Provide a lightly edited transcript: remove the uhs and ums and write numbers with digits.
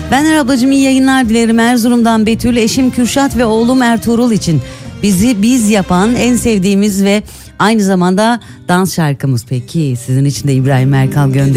Benler ablacığım iyi yayınlar dilerim. Erzurum'dan Betül, eşim Kürşat ve oğlum Ertuğrul için bizi biz yapan en sevdiğimiz ve aynı zamanda dans şarkımız. Peki sizin için de İbrahim Erkal gönderiyor.